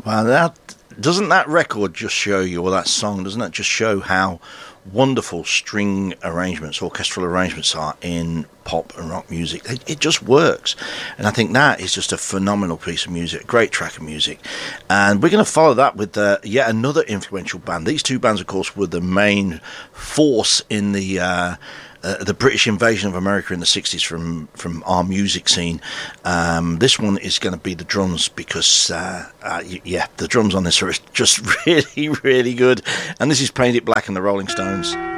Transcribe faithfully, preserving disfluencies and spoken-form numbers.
Well, that doesn't that record just show you, or that song, doesn't that just show how wonderful string arrangements, orchestral arrangements are in pop and rock music? It, it just works, and I think that is just a phenomenal piece of music, a great track of music. And we're going to follow that with uh, yet another influential band. These two bands, of course, were the main force in the uh, uh, the British invasion of America in the sixties from from our music scene. Um, this one is going to be the drums, because uh, uh, yeah, the drums on this are just really, really good. And this is Paint It Black and the Rolling Stones.